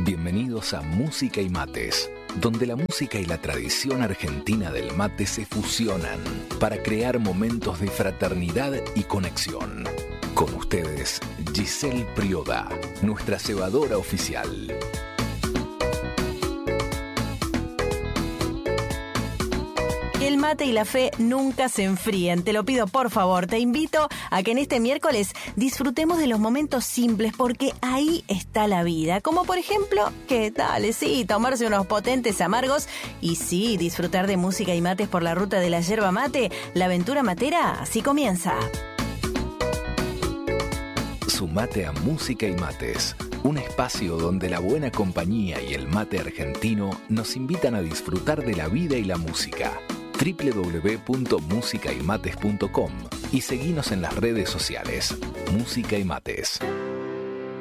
Bienvenidos a Música y Mates, donde la música y la tradición argentina del mate se fusionan para crear momentos de fraternidad y conexión. Con ustedes, Giselle Prioda, nuestra cebadora oficial. El mate y la fe nunca se enfríen. Te lo pido por favor. Te invito a que en este miércoles disfrutemos de los momentos simples porque ahí está la vida. Como por ejemplo, que dale, sí, tomarse unos potentes amargos y sí, disfrutar de música y mates por la ruta de la yerba mate. La aventura matera así comienza. Sumate a Música y Mates, un espacio donde la buena compañía y el mate argentino nos invitan a disfrutar de la vida y la música. www.musicaymates.com y seguinos en las redes sociales. Música y Mates.